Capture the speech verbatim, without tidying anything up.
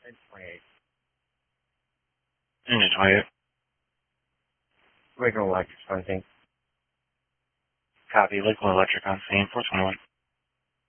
Engine twenty-eight. Lakeland Electric, I think. Copy. Lakeland Electric on scene, four twenty-one.